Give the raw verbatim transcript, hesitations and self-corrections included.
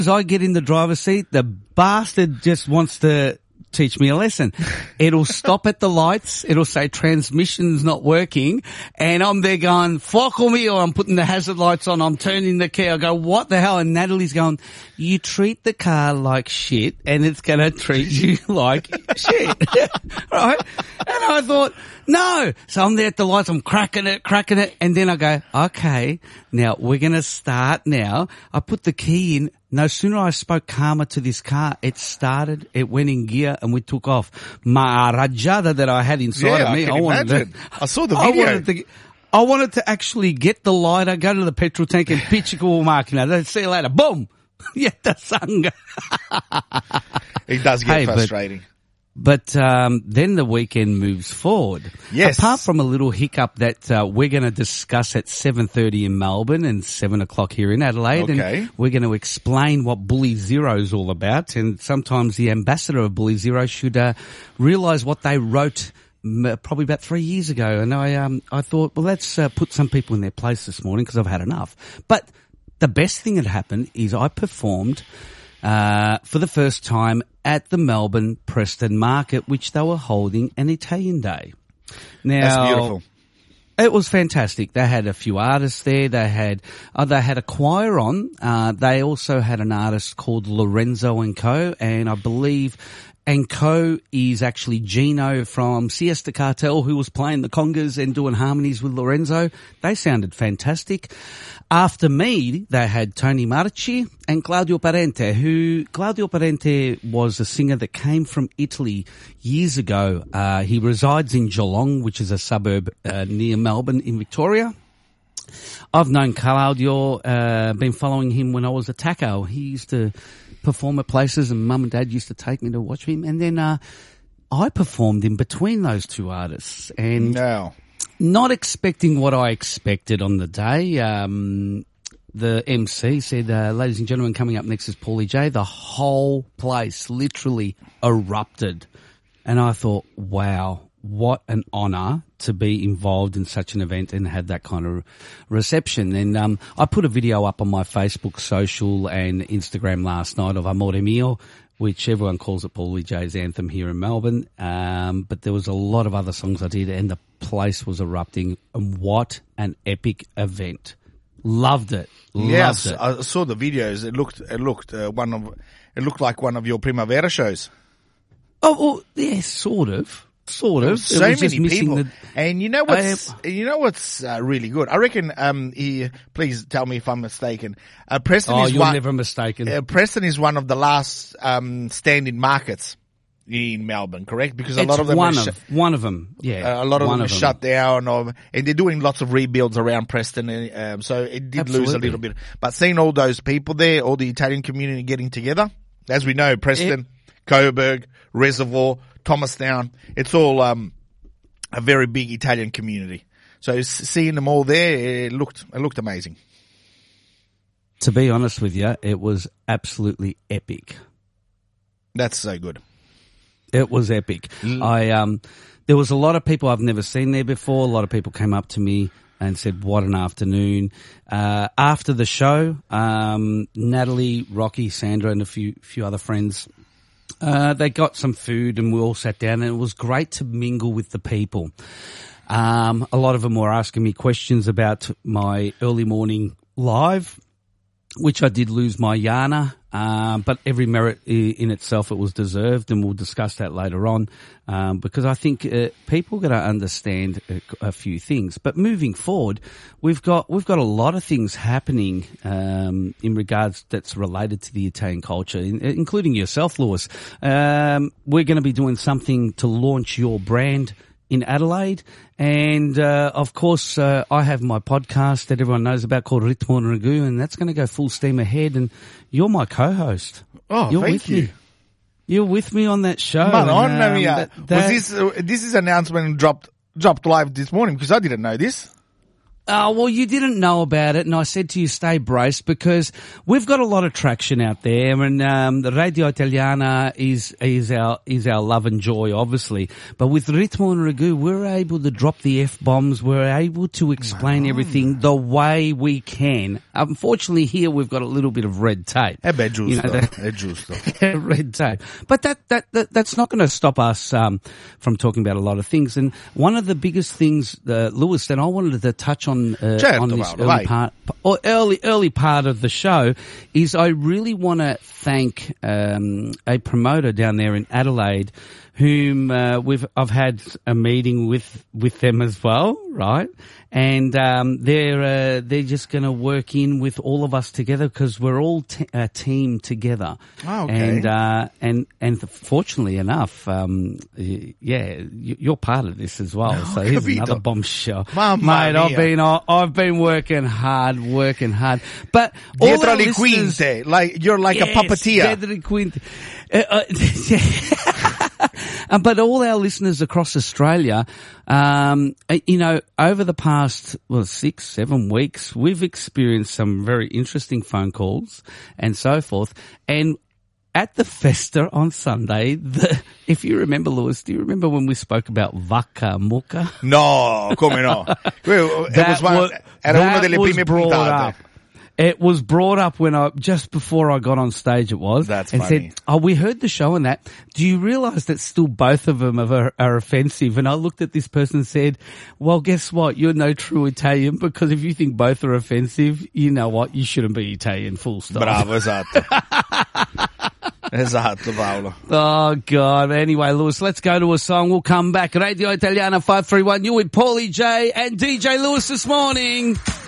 As I get in the driver's seat, the bastard just wants to teach me a lesson. It'll stop at the lights. It'll say transmission's not working. And I'm there going, fuck me, or I'm putting the hazard lights on. I'm turning the key. I go, what the hell? And Natalie's going, you treat the car like shit and it's going to treat you like shit. Right? And I thought, no. So I'm there at the lights. I'm cracking it, cracking it. And then I go, okay, now we're going to start now. I put the key in. No sooner I spoke karma to this car, it started, it went in gear, and we took off. My rajada that I had inside yeah, of me, I, can I wanted imagine. to, I saw the I video. wanted to, I wanted to actually get the lighter, go to the petrol tank and pitch a cool mark. You know, see you later. Boom! Yeah, the sanga. It does get Hey, but- frustrating. But um, then the weekend moves forward. Yes. Apart from a little hiccup that uh, we're going to discuss at seven thirty in Melbourne and seven o'clock here in Adelaide. Okay. And we're going to explain what Bully Zero is all about. And sometimes the ambassador of Bully Zero should uh, realise what they wrote m- probably about three years ago. And I, um, I thought, well, let's uh, put some people in their place this morning because I've had enough. But the best thing that happened is I performed Uh, for the first time at the Melbourne Preston Market, which they were holding an Italian Day. Now, That's beautiful. It was fantastic. They had a few artists there. They had, uh, they had a choir on. Uh, they also had an artist called Lorenzo and Co. And I believe and Co is actually Gino from Siesta Cartel, who was playing the congas and doing harmonies with Lorenzo. They sounded fantastic. After me, they had Tony Marci and Claudio Parente, who Claudio Parente was a singer that came from Italy years ago. Uh, he resides in Geelong, which is a suburb uh, near Melbourne in Victoria. I've known Claudio, uh, been following him when I was a taco. He used to perform at places and mum and dad used to take me to watch him. And then, uh, I performed in between those two artists and No. not expecting what I expected on the day. Um, the M C said, uh, ladies and gentlemen, coming up next is Paulie J. The whole place literally erupted. And I thought, wow, what an honour to be involved in such an event and have that kind of reception. And um, I put a video up on my Facebook, social and Instagram last night of Amore Mio, which everyone calls it Paulie J's anthem here in Melbourne. Um, but there was a lot of other songs I did and the place was erupting. And what an epic event. Loved it. Yes, Loved it. I saw the videos. It looked, it looked uh, one of, it looked like one of your Primavera shows. Oh, well, yeah, sort of. Sort of. So it was just many missing people, the, and you know what's you know what's uh, really good. I reckon. Um, he, please tell me if I'm mistaken. Uh, Preston oh, is you're one. never mistaken. Uh, Preston is one of the last um standing markets in Melbourne, correct? Because a it's lot of them one are of sh- one of them. Yeah, uh, a lot of one them are of them. shut down, or, and they're doing lots of rebuilds around Preston. And, um, so it did lose a Absolutely. little bit. But seeing all those people there, all the Italian community getting together, as we know, Preston, Coburg, Reservoir, Thomastown, it's all um. a very big Italian community. So s- seeing them all there, it looked, it looked amazing. To be honest with you, it was absolutely epic. That's so good. It was epic. I um, there was a lot of people I've never seen there before. A lot of people came up to me and said, "What an afternoon!" Uh, after the show, um, Natalie, Rocky, Sandra, and a few few other friends. Uh, they got some food and we all sat down and it was great to mingle with the people. Um, a lot of them were asking me questions about my early morning live, which I did lose my Yana, um, but every merit i- in itself, it was deserved, and we'll discuss that later on, um, because I think uh, people got to understand a, a few things. But moving forward, we've got we've got a lot of things happening um, in regards that's related to the Italian culture, in, including yourself, Lewis. Um, we're going to be doing something to launch your brand in Adelaide. And, uh, of course, uh, I have my podcast that everyone knows about called Ritmo Ragu, and that's going to go full steam ahead. And you're my co-host. Oh, you're thank with you. Me. You're with me on that show. Man, I and, know um, me. that- Was that- this, uh, this is announcement dropped, dropped live this morning because I didn't know this. Oh, well, you didn't know about it, and I said to you, stay braced, because we've got a lot of traction out there, and um, the Radio Italiana is is our is our love and joy, obviously. But with Ritmo and Ragu, we're able to drop the F-bombs. We're able to explain no. everything the way we can. Unfortunately, here we've got a little bit of red tape. Eh beh, giusto, You know, that- è giusto. red tape. But that, that, that that's not going to stop us um, from talking about a lot of things. And one of the biggest things, uh, Lewis, that I wanted to touch on uh, Certo, on this Paolo, early vai. part, or early early part of the show is I really want to thank um, a promoter down there in Adelaide, whom uh, we've I've had a meeting with with them as well, right? And um, they're uh, they're just going to work in with all of us together because we're all t- a team together. Oh, okay. And uh, and and fortunately enough, um, y- yeah, y- you're part of this as well. So here's capito. another bombshell, Mamma mate. I've mia. been I've been working hard, working hard. But all Dietro our le listeners- quinte, like you're like a Yes, puppeteer. Dietro le quinte. Uh, uh, yeah. Uh, but all our listeners across Australia, um, uh, you know, over the past, well, six, seven weeks, we've experienced some very interesting phone calls and so forth. And at the Festa on Sunday, the, if you remember, Lewis, do you remember when we spoke about Vacca Mucca? No, come no. It That was one, wa- era una that delle was prime brought puntate. up. It was brought up when I, just before I got on stage it was. That's and funny. said, oh, we heard the show and that. Do you realise that still both of them are, are offensive? And I looked at this person and said, well, guess what? You're no true Italian, because if you think both are offensive, you know what? You shouldn't be Italian, full stop. Bravo, esatto. Esatto, Paolo. Oh, God. Anyway, Lewis, let's go to a song. We'll come back. Radio Italiana five three one. You with Paulie J and D J Lewis this morning.